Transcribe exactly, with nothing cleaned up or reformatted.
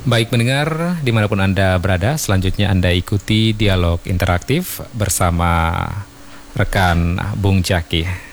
Baik pendengar, dimanapun Anda berada, selanjutnya Anda ikuti dialog interaktif bersama rekan Bung Jaki.